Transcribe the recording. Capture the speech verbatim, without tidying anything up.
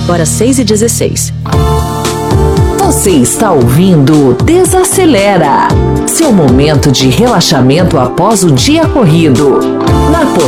Agora seis e dezesseis. Você está ouvindo Desacelera, seu momento de relaxamento após o dia corrido. Na